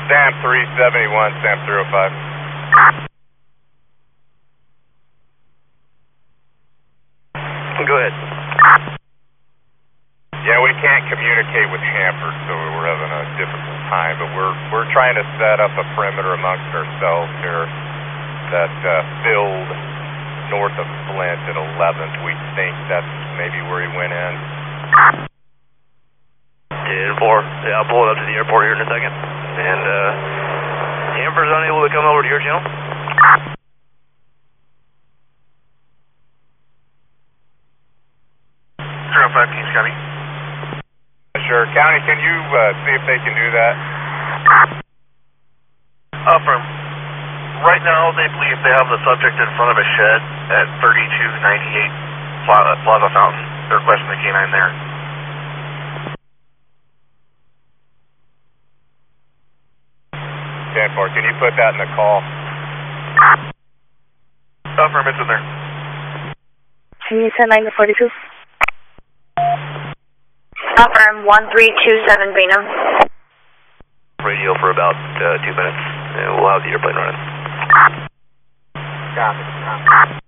Sam 371, Sam 305. Go ahead. Yeah, we can't communicate with Hanford, so we're having a difficult time, but we're trying to set up a perimeter amongst ourselves here that filled north of Flint at 11th. We think that's maybe where he went in. 10-4. Yeah, I'll pull it up to the airport here in a second. And Hanford's unable to come over to your channel. Kings County. Sure. County, can you see if they can do that? From right now, they believe they have the subject in front of a shed at 3298 Plaza Fountain. They're requesting the K9 there. Stanford, can you put that in the call? It's in there. Can you send 942? Affirm 1327 Bingham. Radio for about 2 minutes, and we'll have the airplane running. Copy.